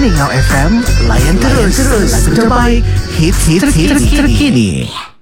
Ngau FM, layan terus lagu terbaik, hits terkini.